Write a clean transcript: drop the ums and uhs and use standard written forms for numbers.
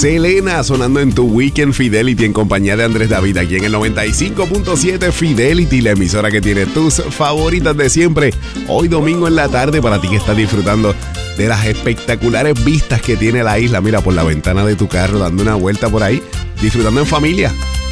Selena sonando en tu Weekend Fidelity en compañía de Andrés David aquí en el 95.7 Fidelity, la emisora que tiene tus favoritas de siempre. Hoy domingo en la tarde para ti que estás disfrutando de las espectaculares vistas que tiene la isla. Mira, por la ventana de tu carro, dando una vuelta por ahí, disfrutando en familia.